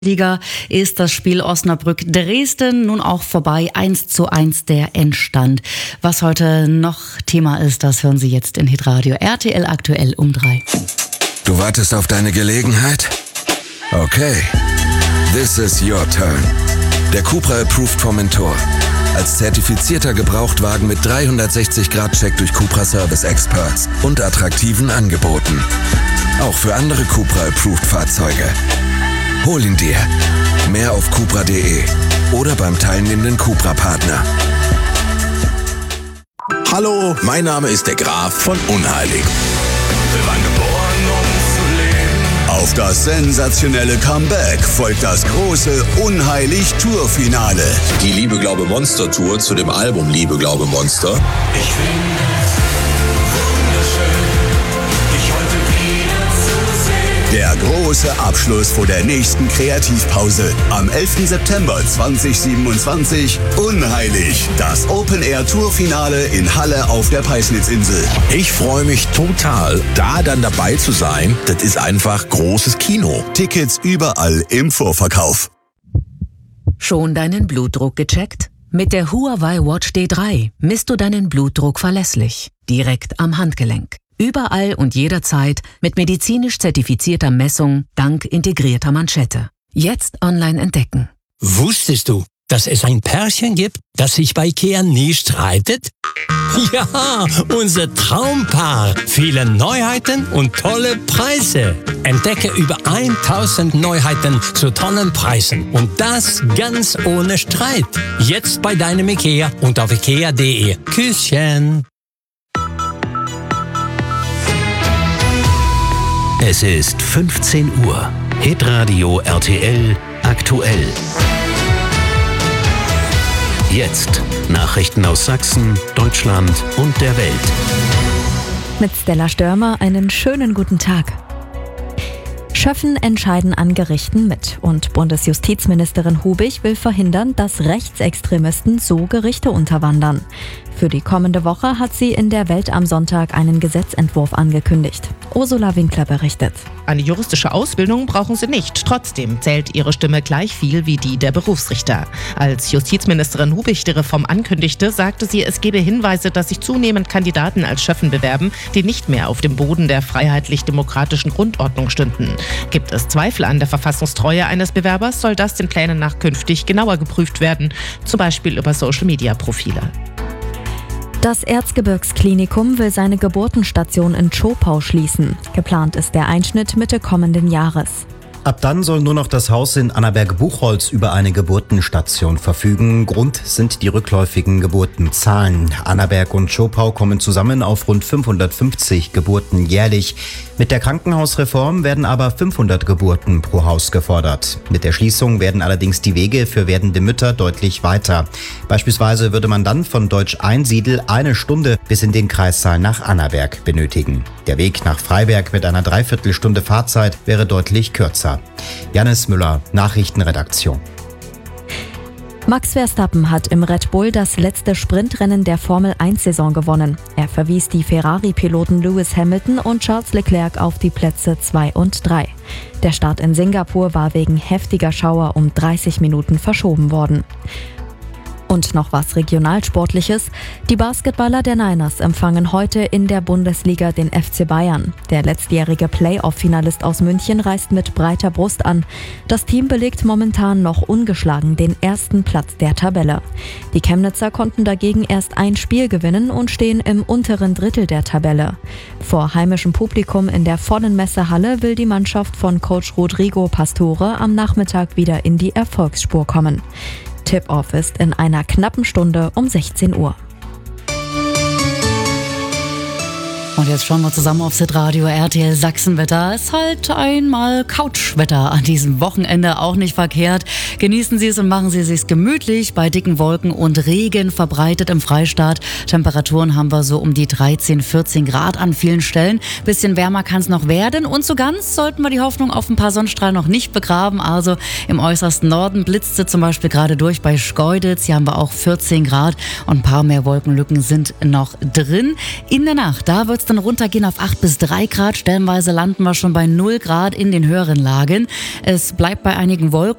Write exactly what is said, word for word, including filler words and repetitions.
Liga ist das Spiel Osnabrück-Dresden nun auch vorbei. eins zu eins der Endstand. Was heute noch Thema ist, das hören Sie jetzt in Hitradio R T L aktuell um drei. Du wartest auf deine Gelegenheit? Okay. This is your turn. Der Cupra Approved Formentor. Als zertifizierter Gebrauchtwagen mit dreihundertsechzig Grad Check durch Cupra Service Experts und attraktiven Angeboten. Auch für andere Cupra Approved Fahrzeuge. Hol ihn dir. Mehr auf cupra punkt de oder beim teilnehmenden Cupra-Partner. Hallo, mein Name ist der Graf von Unheilig. Wir waren geboren, um zu leben. Auf das sensationelle Comeback folgt das große Unheilig-Tour-Finale. Die Liebe, Glaube, Monster-Tour zu dem Album Liebe, Glaube, Monster. Ich finde es wunderschön, dich heute wieder zu sehen. Der große Abschluss vor der nächsten Kreativpause. Am elften September zweitausendsiebenundzwanzig. Unheilig. Das Open-Air-Tour-Finale in Halle auf der Peisnitzinsel. Ich freue mich total, da dann dabei zu sein. Das ist einfach großes Kino. Tickets überall im Vorverkauf. Schon deinen Blutdruck gecheckt? Mit der Huawei Watch D drei misst du deinen Blutdruck verlässlich. Direkt am Handgelenk. Überall und jederzeit mit medizinisch zertifizierter Messung dank integrierter Manschette. Jetzt online entdecken. Wusstest du, dass es ein Pärchen gibt, das sich bei IKEA nie streitet? Ja, unser Traumpaar. Viele Neuheiten und tolle Preise. Entdecke über tausend Neuheiten zu tollen Preisen. Und das ganz ohne Streit. Jetzt bei deinem IKEA und auf ikea punkt de. Küsschen. Es ist fünfzehn Uhr. Hitradio R T L aktuell. Jetzt Nachrichten aus Sachsen, Deutschland und der Welt. Mit Stella Störmer einen schönen guten Tag. Schöffen entscheiden an Gerichten mit und Bundesjustizministerin Hubig will verhindern, dass Rechtsextremisten so Gerichte unterwandern. Für die kommende Woche hat sie in der Welt am Sonntag einen Gesetzentwurf angekündigt. Ursula Winkler berichtet. Eine juristische Ausbildung brauchen sie nicht. Trotzdem zählt ihre Stimme gleich viel wie die der Berufsrichter. Als Justizministerin Hubig die Reform ankündigte, sagte sie, es gebe Hinweise, dass sich zunehmend Kandidaten als Schöffen bewerben, die nicht mehr auf dem Boden der freiheitlich-demokratischen Grundordnung stünden. Gibt es Zweifel an der Verfassungstreue eines Bewerbers, soll das den Plänen nach künftig genauer geprüft werden, zum Beispiel über Social-Media-Profile. Das Erzgebirgsklinikum will seine Geburtenstation in Zschopau schließen. Geplant ist der Einschnitt Mitte kommenden Jahres. Ab dann soll nur noch das Haus in Annaberg-Buchholz über eine Geburtenstation verfügen. Grund sind die rückläufigen Geburtenzahlen. Annaberg und Zschopau kommen zusammen auf rund fünfhundertfünfzig Geburten jährlich. Mit der Krankenhausreform werden aber fünfhundert Geburten pro Haus gefordert. Mit der Schließung werden allerdings die Wege für werdende Mütter deutlich weiter. Beispielsweise würde man dann von Deutsch-Einsiedl eine Stunde bis in den Kreissaal nach Annaberg benötigen. Der Weg nach Freiberg mit einer Dreiviertelstunde Fahrzeit wäre deutlich kürzer. Janis Müller, Nachrichtenredaktion. Max Verstappen hat im Red Bull das letzte Sprintrennen der Formel eins Saison gewonnen. Er verwies die Ferrari-Piloten Lewis Hamilton und Charles Leclerc auf die Plätze zwei und drei. Der Start in Singapur war wegen heftiger Schauer um dreißig Minuten verschoben worden. Und noch was Regionalsportliches. Die Basketballer der Niners empfangen heute in der Bundesliga den F C Bayern. Der letztjährige Playoff-Finalist aus München reist mit breiter Brust an. Das Team belegt momentan noch ungeschlagen den ersten Platz der Tabelle. Die Chemnitzer konnten dagegen erst ein Spiel gewinnen und stehen im unteren Drittel der Tabelle. Vor heimischem Publikum in der vollen Messehalle will die Mannschaft von Coach Rodrigo Pastore am Nachmittag wieder in die Erfolgsspur kommen. Tip-Off ist in einer knappen Stunde um sechzehn Uhr. Und jetzt schauen wir zusammen aufs Hitradio R T L Sachsenwetter. Ist halt einmal Couchwetter an diesem Wochenende, auch nicht verkehrt. Genießen Sie es und machen Sie es sich gemütlich bei dicken Wolken und Regen verbreitet im Freistaat. Temperaturen haben wir so um die dreizehn, vierzehn Grad an vielen Stellen. Bisschen wärmer kann es noch werden. Und so ganz sollten wir die Hoffnung auf ein paar Sonnenstrahlen noch nicht begraben. Also im äußersten Norden blitzt es zum Beispiel gerade durch bei Schkeuditz. Hier haben wir auch vierzehn Grad und ein paar mehr Wolkenlücken sind noch drin. In der Nacht, da wird es dann runtergehen auf acht bis drei Grad. Stellenweise landen wir schon bei null Grad in den höheren Lagen. Es bleibt bei einigen Wolken.